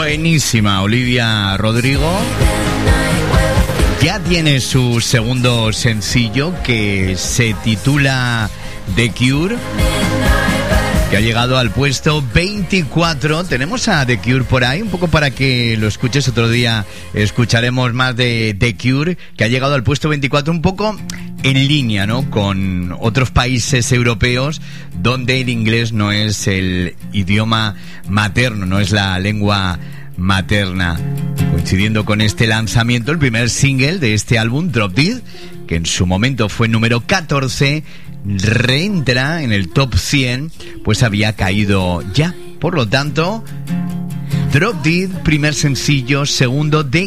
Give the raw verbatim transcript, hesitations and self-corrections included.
Buenísima, Olivia Rodrigo. Ya tiene su segundo sencillo que se titula The Cure, que ha llegado al puesto veinticuatro. Tenemos a The Cure por ahí, un poco para que lo escuches otro día. Escucharemos más de The Cure, que ha llegado al puesto veinticuatro, un poco en línea, ¿no?, con otros países europeos donde el inglés no es el idioma materno, no es la lengua materna. Coincidiendo con este lanzamiento, el primer single de este álbum, Drop Dead, que en su momento fue número catorce, reentra en el top cien, pues había caído ya. Por lo tanto, Drop Dead, primer sencillo, segundo de